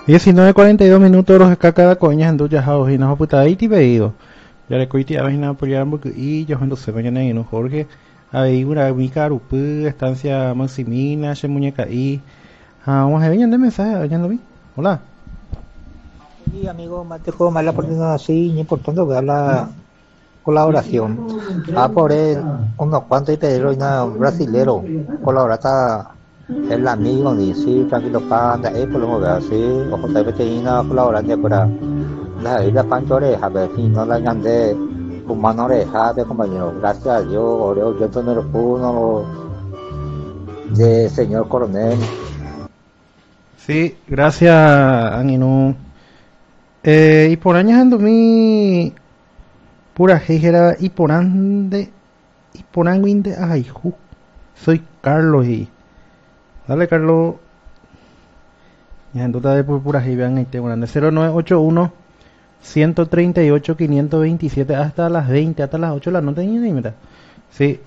19:42 los cada coñas en ducha house y no puta ahí te pedido. Ya le coiti a vaina apoyar porque y yo no sé mañana y no Jorge. Ahí una mica rupu estancia Maximina, che muñeca y vamos a ver de mensaje, ya lo vi. Hola. Sí, amigo, Matejo, más la oportunidad así, importante ver la colaboración. Por él, unos cuantos y pedirlo y nada, un brasilero, colaborata el amigo, ni sí, tranquilo, panda, podemos ver así, ojo, tal vez tenía colaborante para la vida Pancho Oreja, ver si no la llamé humano oreja de compañero, gracias a Dios, oreo, yo no lo pudo, de señor coronel. Sí, gracias, Aninu. Y por años ando mi pura jejera y por ande y por anguinde ay soy Carlos y dale Carlos y ando de pura vean este bueno 0981 138 527 hasta las 20 hasta las 8 de la noche ni mira. Sí,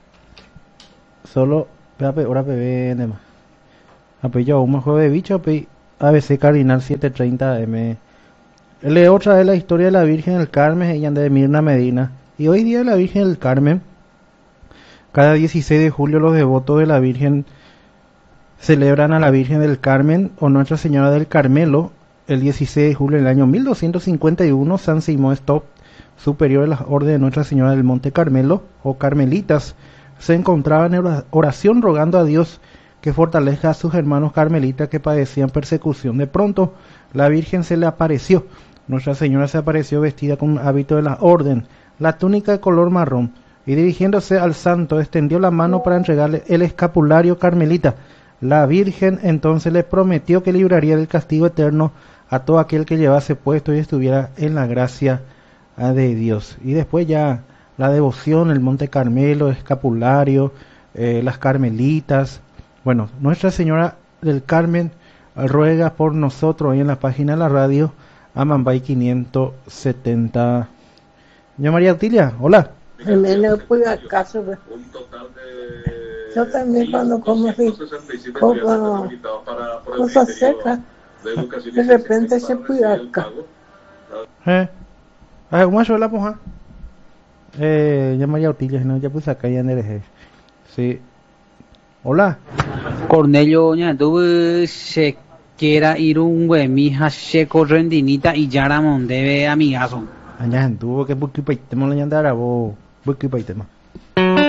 solo hora bebé de más. Apello un juego de bicho ABC Cardinal 730 M. Leo otra vez la historia de la Virgen del Carmen, ella de Mirna Medina. Y hoy día la Virgen del Carmen, cada 16 de julio los devotos de la Virgen celebran a la Virgen del Carmen o Nuestra Señora del Carmelo. El 16 de julio del año 1251, San Simón Stop, superior de las órdenes de Nuestra Señora del Monte Carmelo o Carmelitas, se encontraba en oración rogando a Dios que fortalezca a sus hermanos carmelitas que padecían persecución. De pronto, la Virgen se le apareció. Nuestra Señora se apareció vestida con un hábito de la orden, la túnica de color marrón, y dirigiéndose al santo, extendió la mano para entregarle el escapulario carmelita. La Virgen entonces le prometió que libraría del castigo eterno a todo aquel que llevase puesto y estuviera en la gracia de Dios. Y después ya la devoción, el Monte Carmelo, el escapulario, las carmelitas. Bueno, Nuestra Señora del Carmen ruega por nosotros ahí en la página de la radio Amambay 570. Doña María Utilia, hola. No pude acaso. Yo también cuando como así, cosas secas, de repente se pude acá. ¿Cómo es la poja? Doña María Utilia, no, ya puse acá ya en el sí. Hola. Cornelio, ña, tuve se quiera ir un mija seco rendinita y ya debe amigazo. Aña, tuvo que buscar paitema la ñandara, vos buscar paitema.